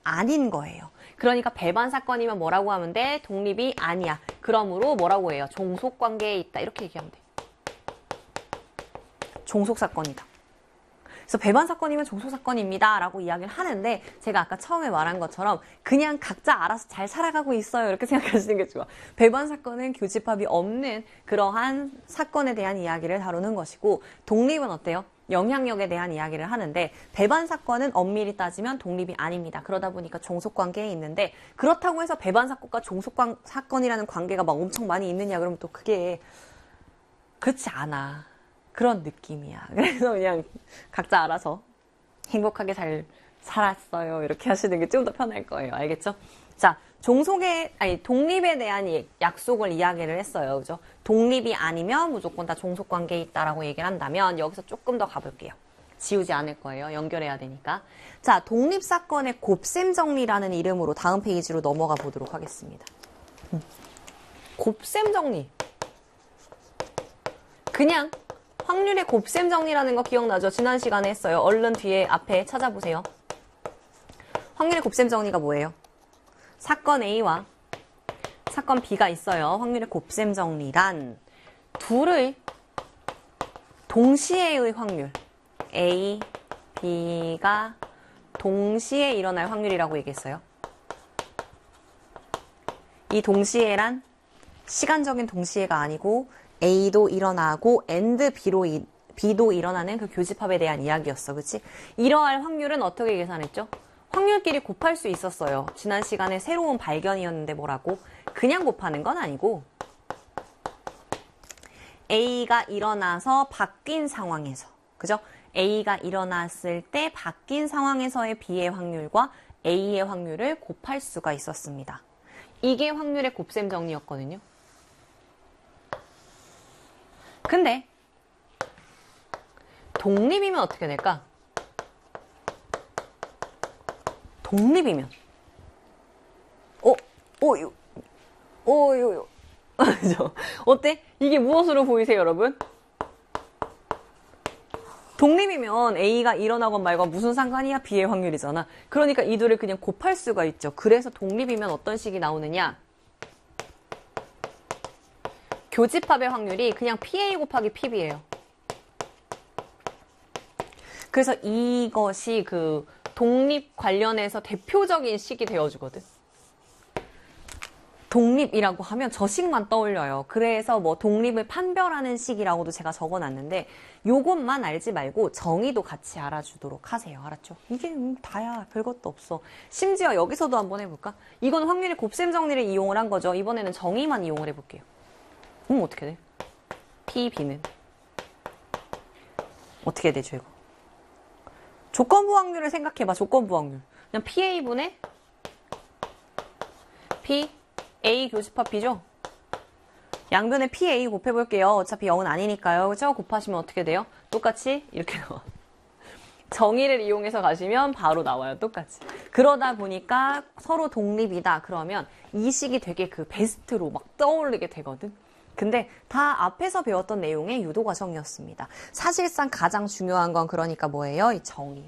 아닌 거예요. 그러니까 배반 사건이면 뭐라고 하면 돼? 독립이 아니야. 그러므로 뭐라고 해요? 종속관계에 있다. 이렇게 얘기하면 돼. 종속사건이다. 그래서 배반 사건이면 종속사건입니다 라고 이야기를 하는데 제가 아까 처음에 말한 것처럼 그냥 각자 알아서 잘 살아가고 있어요 이렇게 생각하시는 게 좋아. 배반 사건은 교집합이 없는 그러한 사건에 대한 이야기를 다루는 것이고 독립은 어때요? 영향력에 대한 이야기를 하는데 배반 사건은 엄밀히 따지면 독립이 아닙니다. 그러다 보니까 종속관계에 있는데 그렇다고 해서 배반 사건과 종속사건이라는 관계가 막 엄청 많이 있느냐 그러면 또 그게 그렇지 않아. 그런 느낌이야. 그래서 그냥 각자 알아서 행복하게 잘 살았어요. 이렇게 하시는 게 좀 더 편할 거예요. 알겠죠? 자, 독립에 대한 약속을 이야기를 했어요. 그죠? 독립이 아니면 무조건 다 종속관계에 있다라고 얘기를 한다면 여기서 조금 더 가볼게요. 지우지 않을 거예요. 연결해야 되니까. 자, 독립사건의 곱셈정리라는 이름으로 다음 페이지로 넘어가 보도록 하겠습니다. 곱셈정리. 그냥 확률의 곱셈 정리라는 거 기억나죠? 지난 시간에 했어요. 얼른 뒤에 앞에 찾아보세요. 확률의 곱셈 정리가 뭐예요? 사건 A와 사건 B가 있어요. 확률의 곱셈 정리란 둘의 동시에의 확률 A, B가 동시에 일어날 확률이라고 얘기했어요. 이 동시에란 시간적인 동시에가 아니고 A도 일어나고 and B도 일어나는 그 교집합에 대한 이야기였어. 그치? 이러할 확률은 어떻게 계산했죠? 확률끼리 곱할 수 있었어요. 지난 시간에 새로운 발견이었는데 뭐라고? 그냥 곱하는 건 아니고 A가 일어나서 바뀐 상황에서 그죠? A가 일어났을 때 바뀐 상황에서의 B의 확률과 A의 확률을 곱할 수가 있었습니다. 이게 확률의 곱셈 정리였거든요. 근데 독립이면 어떻게 될까? 독립이면 어때? 이게 무엇으로 보이세요, 여러분? 독립이면 A가 일어나건 말건 무슨 상관이야? B의 확률이잖아. 그러니까 이 둘을 그냥 곱할 수가 있죠. 그래서 독립이면 어떤 식이 나오느냐? 교집합의 확률이 그냥 PA 곱하기 PB예요. 그래서 이것이 그 독립 관련해서 대표적인 식이 되어주거든. 독립이라고 하면 저 식만 떠올려요. 그래서 뭐 독립을 판별하는 식이라고도 제가 적어놨는데 요것만 알지 말고 정의도 같이 알아주도록 하세요. 알았죠? 이게 다야. 별것도 없어. 심지어 여기서도 한번 해볼까? 이건 확률의 곱셈 정리를 이용을 한 거죠. 이번에는 정의만 이용을 해볼게요. 어떻게 돼? P, B는 어떻게 되죠 이거? 조건부 확률을 생각해봐. 조건부 확률. 그냥 PA분의 P, A 교집합 B죠? 양변에 PA 곱해볼게요. 어차피 0은 아니니까요. 그죠? 곱하시면 어떻게 돼요? 똑같이 이렇게 나와. 정의를 이용해서 가시면 바로 나와요. 똑같이. 그러다 보니까 서로 독립이다. 그러면 이 식이 되게 그 베스트로 막 떠오르게 되거든. 근데 다 앞에서 배웠던 내용의 유도 과정이었습니다. 사실상 가장 중요한 건 그러니까 뭐예요? 이 정의요.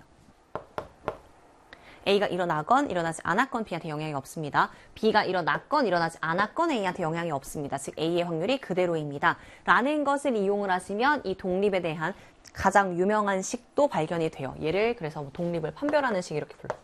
A가 일어나건 일어나지 않았건 B한테 영향이 없습니다. B가 일어났건 일어나지 않았건 A한테 영향이 없습니다. 즉 A의 확률이 그대로입니다. 라는 것을 이용을 하시면 이 독립에 대한 가장 유명한 식도 발견이 돼요. 얘를 그래서 뭐 독립을 판별하는 식 이렇게 불러요.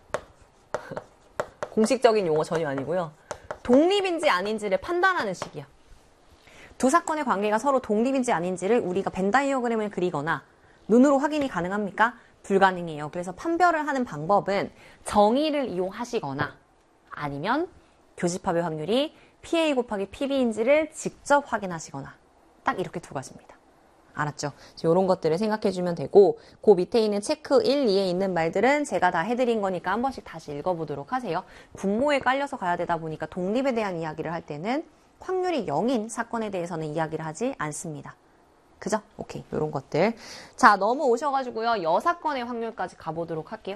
공식적인 용어 전혀 아니고요. 독립인지 아닌지를 판단하는 식이야. 두 사건의 관계가 서로 독립인지 아닌지를 우리가 벤 다이어그램을 그리거나 눈으로 확인이 가능합니까? 불가능해요. 그래서 판별을 하는 방법은 정의를 이용하시거나 아니면 교집합의 확률이 PA 곱하기 PB인지를 직접 확인하시거나 딱 이렇게 두 가지입니다. 알았죠? 이런 것들을 생각해주면 되고 그 밑에 있는 체크 1, 2에 있는 말들은 제가 다 해드린 거니까 한 번씩 다시 읽어보도록 하세요. 분모에 깔려서 가야 되다 보니까 독립에 대한 이야기를 할 때는 확률이 0인 사건에 대해서는 이야기를 하지 않습니다. 그죠? 오케이. 이런 것들. 자, 넘어오셔가지고요. 여사건의 확률까지 가보도록 할게요.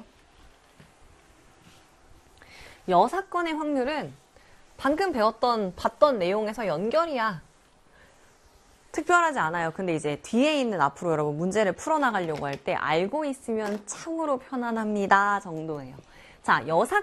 여사건의 확률은 방금 봤던 내용에서 연결이야. 특별하지 않아요. 근데 이제 뒤에 있는 앞으로 여러분 문제를 풀어나가려고 할 때 알고 있으면 참으로 편안합니다 정도예요. 자,